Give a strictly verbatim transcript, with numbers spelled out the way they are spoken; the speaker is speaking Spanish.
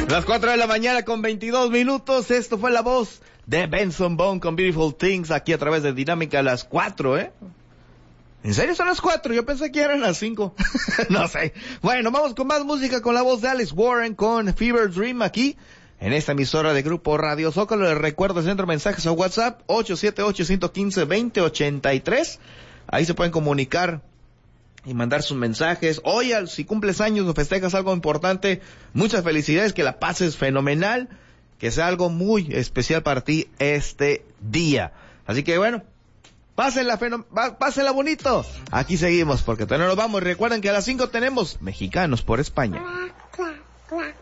Las cuatro de la mañana con veintidós minutos. Esto fue la voz de Benson Boone con Beautiful Things aquí a través de Dinámica a las cuatro, ¿eh? ¿En serio son las cuatro? Yo pensé que eran las cinco. No sé. Bueno, vamos con más música con la voz de Alex Warren con Fever Dream aquí en esta emisora de Grupo Radio Zócalo. Les recuerdo el centro de mensajes a WhatsApp ocho siete ocho, uno uno cinco, dos cero ocho tres. Ahí se pueden comunicar y mandar sus mensajes. Oye, si cumples años o festejas algo importante, muchas felicidades, que la pases fenomenal, que sea algo muy especial para ti este día. Así que bueno, pásenla, fenom- pásenla bonito. Aquí seguimos porque todavía no nos vamos. Recuerden que a las cinco tenemos Mexicanos por España.